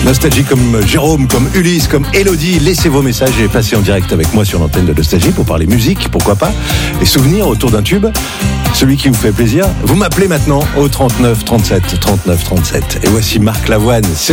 Nostalgie comme Jérôme, comme Ulysse, comme Elodie, laissez vos messages et passez en direct avec moi sur l'antenne de Nostalgie pour parler musique, pourquoi pas, les souvenirs autour d'un tube, celui qui vous fait plaisir. Vous m'appelez maintenant au 39 37 39 37. Et voici Marc Lavoine.